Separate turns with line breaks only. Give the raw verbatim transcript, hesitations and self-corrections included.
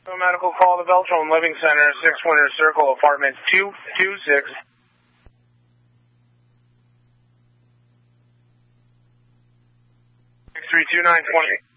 Medical call to Beltone Living Center, six Winter Circle, apartment two two six. six three two nine twenty.